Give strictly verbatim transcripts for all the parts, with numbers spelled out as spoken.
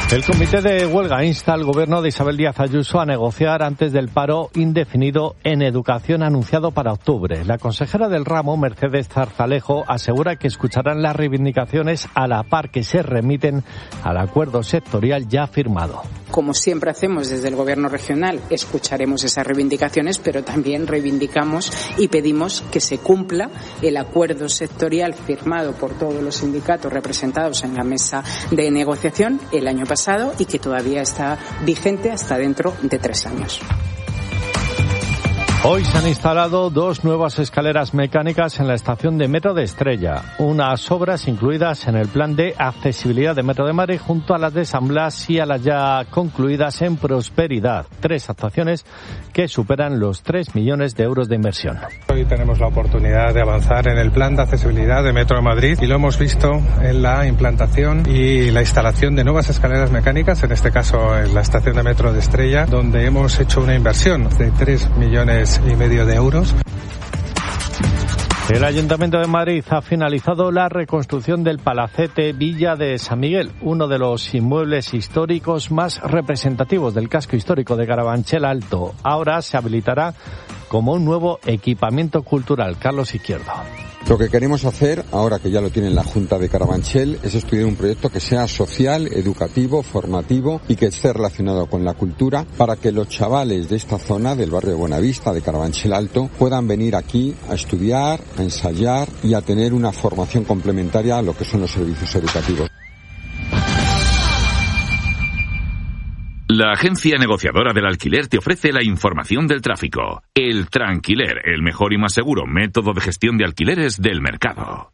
El comité de huelga insta al gobierno de Isabel Díaz Ayuso a negociar antes del paro indefinido en educación anunciado para octubre. La consejera del ramo, Mercedes Zarzalejo, asegura que escucharán las reivindicaciones a la par que se remiten al acuerdo sectorial ya firmado. Como siempre hacemos desde el gobierno regional, escucharemos esas reivindicaciones, pero también reivindicamos y pedimos que se cumpla el acuerdo sectorial firmado por todos los sindicatos representados en la mesa de negociación el año pasado y que todavía está vigente hasta dentro de tres años. Hoy se han instalado dos nuevas escaleras mecánicas en la estación de metro de Estrella, unas obras incluidas en el plan de accesibilidad de Metro de Madrid junto a las de San Blas y a las ya concluidas en Prosperidad, tres actuaciones que superan los tres millones de euros de inversión. Hoy tenemos la oportunidad de avanzar en el plan de accesibilidad de Metro de Madrid y lo hemos visto en la implantación y la instalación de nuevas escaleras mecánicas, en este caso en la estación de metro de Estrella, donde hemos hecho una inversión de tres millones y medio de euros. El Ayuntamiento de Madrid ha finalizado la reconstrucción del Palacete Villa de San Miguel, uno de los inmuebles históricos más representativos del casco histórico de Carabanchel Alto. Ahora se habilitará como un nuevo equipamiento cultural. Carlos Izquierdo. Lo que queremos hacer, ahora que ya lo tiene la Junta de Carabanchel, es estudiar un proyecto que sea social, educativo, formativo y que esté relacionado con la cultura para que los chavales de esta zona, del barrio de Buenavista, de Carabanchel Alto, puedan venir aquí a estudiar, a ensayar y a tener una formación complementaria a lo que son los servicios educativos. La agencia negociadora del alquiler te ofrece la información del tráfico. El Tranquiler, el mejor y más seguro método de gestión de alquileres del mercado.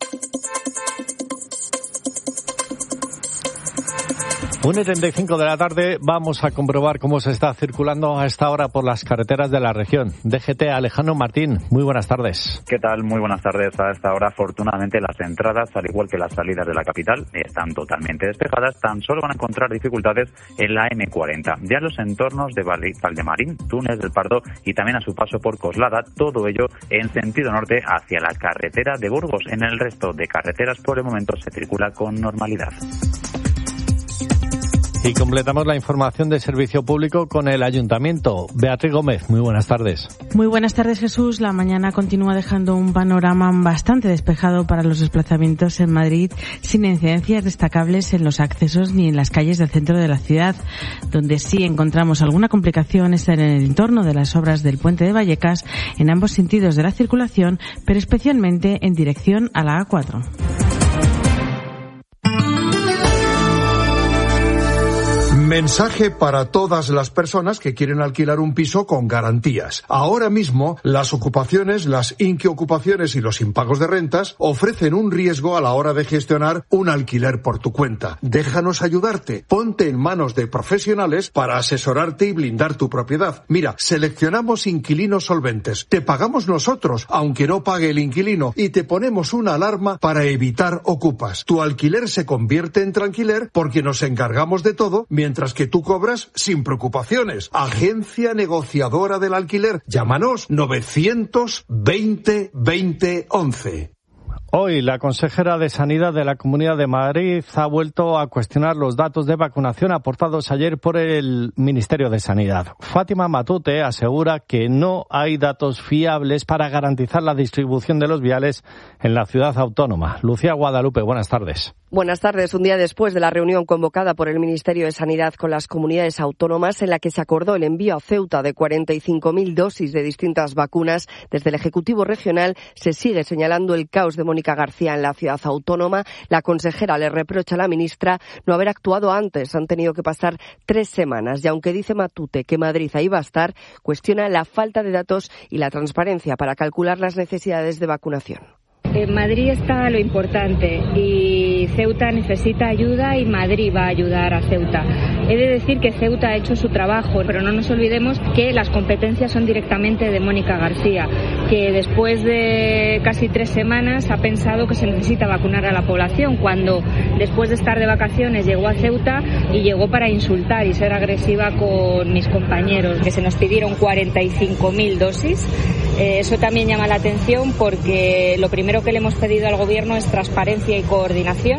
una y treinta y cinco de la tarde vamos a comprobar cómo se está circulando a esta hora por las carreteras de la región. D G T, Alejandro Martín, muy buenas tardes. ¿Qué tal? Muy buenas tardes. A esta hora, afortunadamente, las entradas, al igual que las salidas de la capital, están totalmente despejadas. Tan solo van a encontrar dificultades en la eme cuarenta. Ya los entornos de Valdemarín, Túnez del Pardo y también a su paso por Coslada, todo ello en sentido norte hacia la carretera de Burgos. En el resto de carreteras, por el momento, se circula con normalidad. Y completamos la información de servicio público con el Ayuntamiento. Beatriz Gómez, muy buenas tardes. Muy buenas tardes, Jesús. La mañana continúa dejando un panorama bastante despejado para los desplazamientos en Madrid, sin incidencias destacables en los accesos ni en las calles del centro de la ciudad. Donde sí encontramos alguna complicación es en el entorno de las obras del puente de Vallecas, en ambos sentidos de la circulación, pero especialmente en dirección a la A cuatro. Mensaje para todas las personas que quieren alquilar un piso con garantías. Ahora mismo, las ocupaciones, las inquiocupaciones y los impagos de rentas ofrecen un riesgo a la hora de gestionar un alquiler por tu cuenta. Déjanos ayudarte. Ponte en manos de profesionales para asesorarte y blindar tu propiedad. Mira, seleccionamos inquilinos solventes. Te pagamos nosotros, aunque no pague el inquilino, y te ponemos una alarma para evitar ocupas. Tu alquiler se convierte en tranquiler porque nos encargamos de todo, mientras que tú cobras sin preocupaciones. Agencia negociadora del alquiler. Llámanos novecientos veinte veinte once. Hoy la consejera de Sanidad de la Comunidad de Madrid ha vuelto a cuestionar los datos de vacunación aportados ayer por el Ministerio de Sanidad. Fátima Matute asegura que no hay datos fiables para garantizar la distribución de los viales en la ciudad autónoma. Lucía Guadalupe, buenas tardes. Buenas tardes. Un día después de la reunión convocada por el Ministerio de Sanidad con las comunidades autónomas, en la que se acordó el envío a Ceuta de cuarenta y cinco mil dosis de distintas vacunas, desde el Ejecutivo Regional se sigue señalando el caos de Mónica García en la ciudad autónoma. La consejera le reprocha a la ministra no haber actuado antes. Han tenido que pasar tres semanas y aunque dice Matute que Madrid ahí va a estar, cuestiona la falta de datos y la transparencia para calcular las necesidades de vacunación. En Madrid está lo importante y Ceuta necesita ayuda y Madrid va a ayudar a Ceuta. He de decir que Ceuta ha hecho su trabajo, pero no nos olvidemos que las competencias son directamente de Mónica García, que después de casi tres semanas ha pensado que se necesita vacunar a la población, cuando después de estar de vacaciones llegó a Ceuta y llegó para insultar y ser agresiva con mis compañeros, que se nos pidieron cuarenta y cinco mil dosis. Eh, eso también llama la atención porque lo primero que le hemos pedido al Gobierno es transparencia y coordinación.